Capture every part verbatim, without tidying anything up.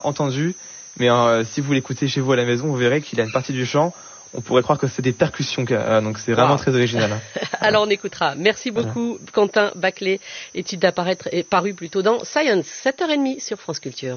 entendu, mais euh, si vous l'écoutez chez vous à la maison, vous verrez qu'il a une partie du chant. On pourrait croire que c'est des percussions, euh, donc c'est vraiment wow. très original. Hein. Alors on écoutera. Merci beaucoup voilà. Quentin Baclay, étude d'apparaître et paru plutôt dans Science, sept heures trente sur France Culture.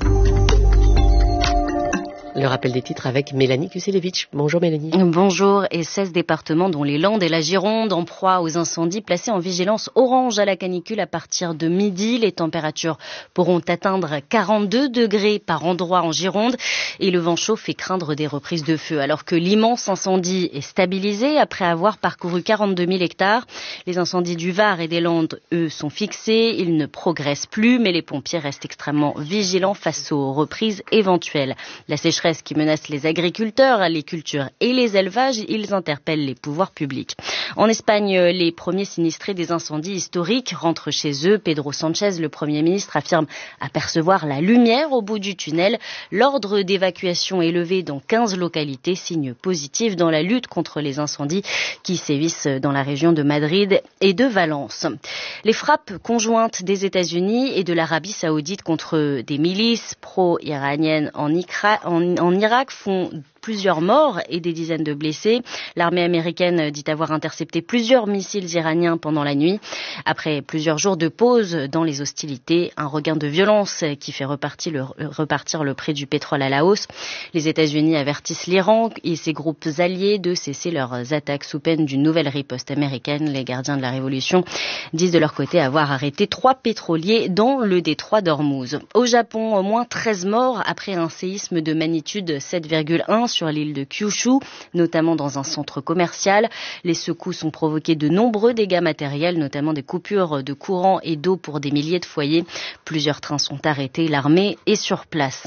Le rappel des titres avec Mélanie Kuselevitch. Bonjour Mélanie. Bonjour. Et seize départements dont les Landes et la Gironde en proie aux incendies placés en vigilance orange à la canicule à partir de midi. Les températures pourront atteindre quarante-deux degrés par endroit en Gironde et le vent chaud fait craindre des reprises de feu. Alors que l'immense incendie est stabilisé après avoir parcouru quarante-deux mille hectares. Les incendies du Var et des Landes, eux, sont fixés. Ils ne progressent plus, mais les pompiers restent extrêmement vigilants face aux reprises éventuelles. La sécheresse qui menace les agriculteurs, les cultures et les élevages, ils interpellent les pouvoirs publics. En Espagne, les premiers sinistrés des incendies historiques rentrent chez eux. Pedro Sánchez, le Premier ministre, affirme apercevoir la lumière au bout du tunnel. L'ordre d'évacuation est levé dans quinze localités, signe positif dans la lutte contre les incendies qui sévissent dans la région de Madrid et de Valence. Les frappes conjointes des États-Unis et de l'Arabie saoudite contre des milices pro-iraniennes en, Icra- en En Irak font plusieurs morts et des dizaines de blessés. L'armée américaine dit avoir intercepté plusieurs missiles iraniens pendant la nuit. Après plusieurs jours de pause dans les hostilités, un regain de violence qui fait repartir le, repartir le prix du pétrole à la hausse. Les États-Unis avertissent l'Iran et ses groupes alliés de cesser leurs attaques sous peine d'une nouvelle riposte américaine. Les gardiens de la révolution disent de leur côté avoir arrêté trois pétroliers dans le détroit d'Ormuz. Au Japon, au moins treize morts après un séisme de magnitude sept virgule un sur l'île de Kyushu, notamment dans un centre commercial. Les secousses ont provoqué de nombreux dégâts matériels, notamment des coupures de courant et d'eau pour des milliers de foyers. Plusieurs trains sont arrêtés, l'armée est sur place.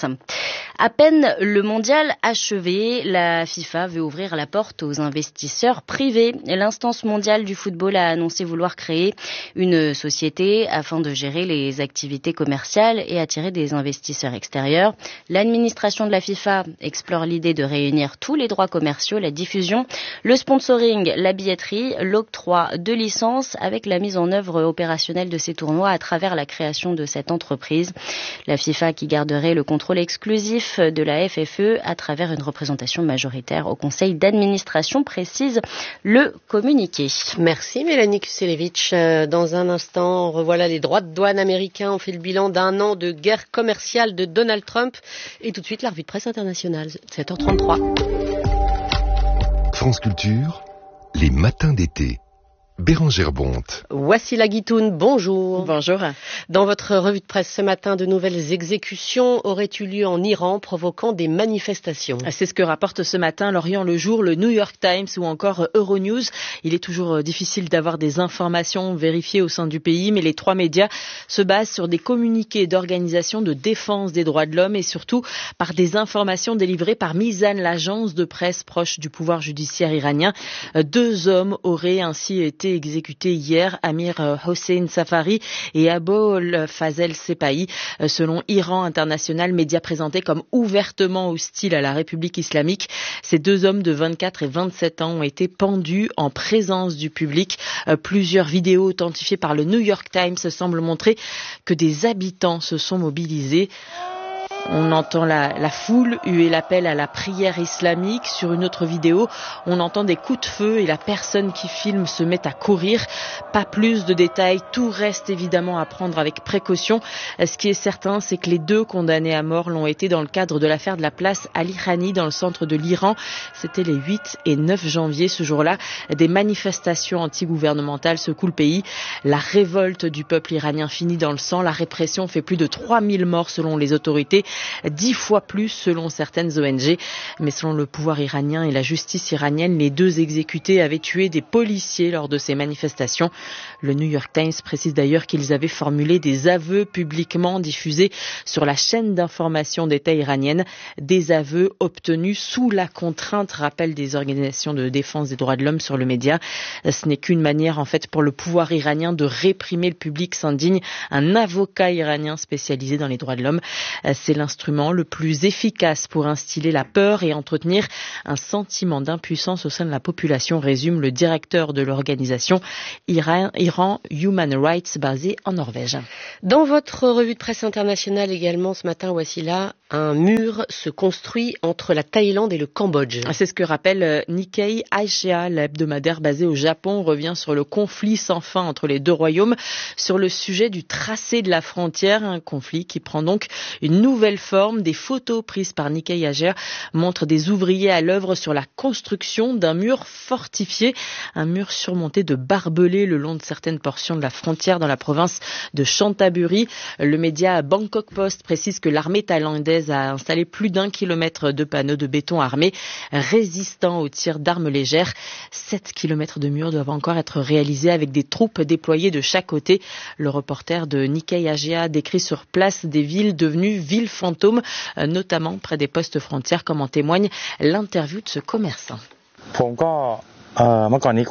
À peine le mondial achevé, la FIFA veut ouvrir la porte aux investisseurs privés. L'instance mondiale du football a annoncé vouloir créer une société afin de gérer les activités commerciales et attirer des investisseurs extérieurs. L'administration de la FIFA explore l'idée de réunir tous les droits commerciaux, la diffusion, le sponsoring, la billetterie, l'octroi de licences avec la mise en œuvre opérationnelle de ces tournois à travers la création de cette entreprise. La FIFA qui garderait le contrôle exclusif de la F F E à travers une représentation majoritaire au conseil d'administration, précise le communiqué. Merci Mélanie Kuselevitch. Dans un instant, revoilà les droits de douane américains. On fait le bilan d'un an de guerre commerciale de Donald Trump. Et tout de suite, la revue de presse internationale. sept heures trente-trois. France Culture, les matins d'été. Bérangère Bonte. Voici la Guitoune, bonjour. Bonjour. Dans votre revue de presse ce matin, de nouvelles exécutions auraient eu lieu en Iran, provoquant des manifestations. C'est ce que rapporte ce matin l'Orient le Jour, le New York Times ou encore Euronews. Il est toujours difficile d'avoir des informations vérifiées au sein du pays, mais les trois médias se basent sur des communiqués d'organisations de défense des droits de l'homme et surtout par des informations délivrées par Mizan, l'agence de presse proche du pouvoir judiciaire iranien. Deux hommes auraient ainsi été exécutés hier, Amir Hossein Safari et Abol Fazel Sepahi, selon Iran International, média présenté comme ouvertement hostile à la République islamique. Ces deux hommes de vingt-quatre et vingt-sept ans ont été pendus en présence du public. Plusieurs vidéos authentifiées par le New York Times semblent montrer que des habitants se sont mobilisés. On entend la, la foule huer l'appel à la prière islamique. Sur une autre vidéo, on entend des coups de feu et la personne qui filme se met à courir. Pas plus de détails, tout reste évidemment à prendre avec précaution. Ce qui est certain, c'est que les deux condamnés à mort l'ont été dans le cadre de l'affaire de la place Ali Khani dans le centre de l'Iran. C'était les huit et neuf janvier. Ce jour-là, des manifestations anti-gouvernementales secouent le pays. La révolte du peuple iranien finit dans le sang. La répression fait plus de trois mille morts selon les autorités. Dix fois plus selon certaines O N G. Mais selon le pouvoir iranien et la justice iranienne, les deux exécutés avaient tué des policiers lors de ces manifestations. Le New York Times précise d'ailleurs qu'ils avaient formulé des aveux publiquement diffusés sur la chaîne d'information d'État iranienne. Des aveux obtenus sous la contrainte, rappellent des organisations de défense des droits de l'homme sur le média. Ce n'est qu'une manière en fait pour le pouvoir iranien de réprimer le public, s'indigne un avocat iranien spécialisé dans les droits de l'homme. C'est l'instrument le plus efficace pour instiller la peur et entretenir un sentiment d'impuissance au sein de la population, résume le directeur de l'organisation Iran, Iran Human Rights basée en Norvège. Dans votre revue de presse internationale également ce matin, Wassila, un mur se construit entre la Thaïlande et le Cambodge. C'est ce que rappelle Nikkei Asia, l'hebdomadaire basé au Japon, revient sur le conflit sans fin entre les deux royaumes, sur le sujet du tracé de la frontière, un conflit qui prend donc une nouvelle forme. Des photos prises par Nikkei Asia montrent des ouvriers à l'œuvre sur la construction d'un mur fortifié, un mur surmonté de barbelés le long de certaines portions de la frontière dans la province de Chantaburi. Le média Bangkok Post précise que l'armée thaïlandaise a installé plus d'un kilomètre de panneaux de béton armés résistants aux tirs d'armes légères. Sept kilomètres de murs doivent encore être réalisés avec des troupes déployées de chaque côté. Le reporter de Nikkei Asia décrit sur place des villes devenues villes fantômes, notamment près des postes frontières, comme en témoigne l'interview de ce commerçant. Dans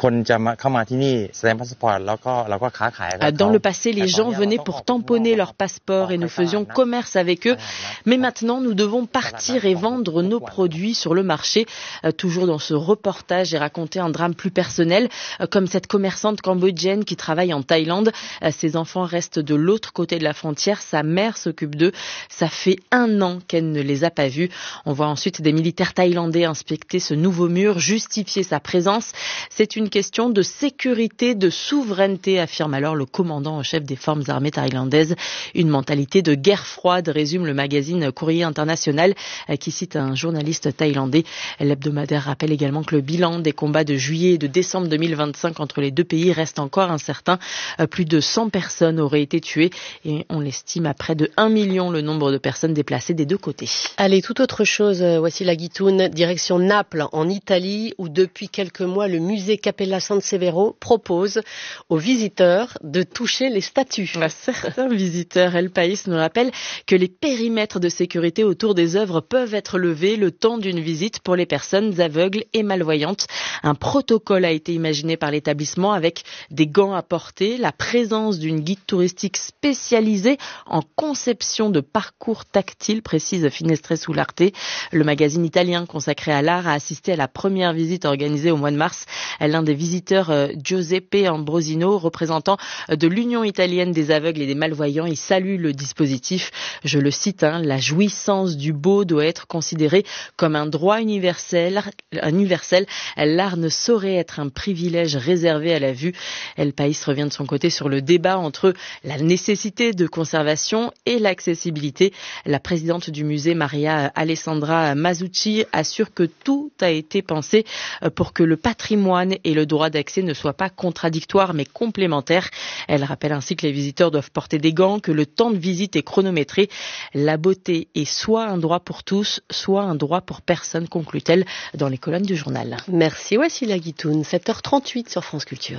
le passé, les gens venaient pour tamponner leur passeport et nous faisions commerce avec eux. Mais maintenant, nous devons partir et vendre nos produits sur le marché. Toujours dans ce reportage, j'ai raconté un drame plus personnel, comme cette commerçante cambodgienne qui travaille en Thaïlande. Ses enfants restent de l'autre côté de la frontière. Sa mère s'occupe d'eux. Ça fait un an qu'elle ne les a pas vus. On voit ensuite des militaires thaïlandais inspecter ce nouveau mur, justifier sa présence. C'est une question de sécurité, de souveraineté, affirme alors le commandant en chef des forces armées thaïlandaises. Une mentalité de guerre froide, résume le magazine Courrier International, qui cite un journaliste thaïlandais. L'hebdomadaire rappelle également que le bilan des combats de juillet et de décembre deux mille vingt-cinq entre les deux pays reste encore incertain. Plus de cent personnes auraient été tuées et on l'estime à près de un million le nombre de personnes déplacées des deux côtés. Allez, toute autre chose, Wassila Guitoun, direction Naples, en Italie, où depuis quelques mois, le musée Cappella San Severo propose aux visiteurs de toucher les statues. Certains visiteurs, El País nous rappelle que les périmètres de sécurité autour des œuvres peuvent être levés le temps d'une visite pour les personnes aveugles et malvoyantes. Un protocole a été imaginé par l'établissement avec des gants à porter, la présence d'une guide touristique spécialisée en conception de parcours tactiles, précise Finestre sull'Arte. Le magazine italien consacré à l'art a assisté à la première visite organisée au mois de mars. L'un des visiteurs, Giuseppe Ambrosino, représentant de l'Union italienne des aveugles et des malvoyants, il salue le dispositif. Je le cite, hein, la jouissance du beau doit être considérée comme un droit universel. universel. L'art ne saurait être un privilège réservé à la vue. El País revient de son côté sur le débat entre la nécessité de conservation et l'accessibilité. La présidente du musée, Maria Alessandra Masucci, assure que tout a été pensé pour que le patrimoine et le droit d'accès ne soient pas contradictoires mais complémentaires. Elle rappelle ainsi que les visiteurs doivent porter des gants, que le temps de visite est chronométré. La beauté est soit un droit pour tous, soit un droit pour personne, conclut-elle dans les colonnes du journal. Merci Wassila Guitoun, sept heures trente-huit sur France Culture.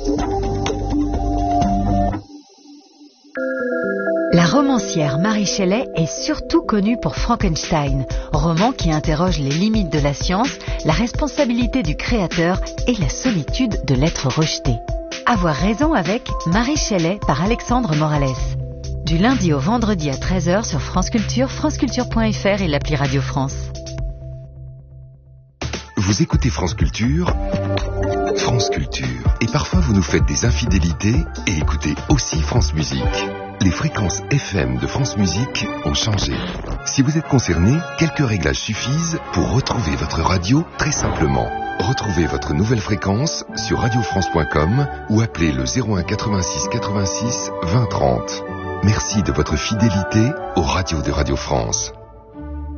La romancière Mary Shelley est surtout connue pour Frankenstein, roman qui interroge les limites de la science, la responsabilité du créateur et la solitude de l'être rejeté. Avoir raison avec Mary Shelley par Alexandre Morales. Du lundi au vendredi à treize heures sur France Culture, franceculture point f r et l'appli Radio France. Vous écoutez France Culture, France Culture. Et parfois vous nous faites des infidélités et écoutez aussi France Musique. Les fréquences F M de France Musique ont changé. Si vous êtes concerné, quelques réglages suffisent pour retrouver votre radio très simplement. Retrouvez votre nouvelle fréquence sur radio france point com ou appelez le zéro un quatre-vingt-six quatre-vingt-six vingt trente. Merci de votre fidélité aux radios de Radio France.